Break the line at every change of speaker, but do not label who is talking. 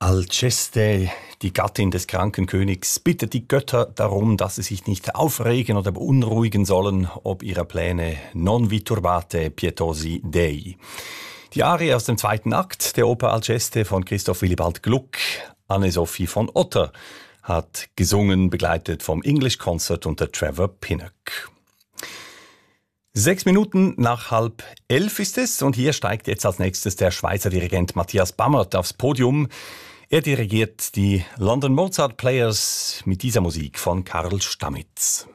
Alceste, die Gattin des kranken Königs, bittet die Götter darum, dass sie sich nicht aufregen oder beunruhigen sollen, ob ihre Pläne non vi turbate pietosi Dei. Die Arie aus dem zweiten Akt der Oper Alceste von Christoph Willibald Gluck, Anne-Sophie von Otter, hat gesungen, begleitet vom English Concert unter Trevor Pinnock. 6 Minuten nach 10:30 ist es und hier steigt jetzt als nächstes der Schweizer Dirigent Matthias Bammert aufs Podium. Er dirigiert die London Mozart Players mit dieser Musik von Karl Stamitz.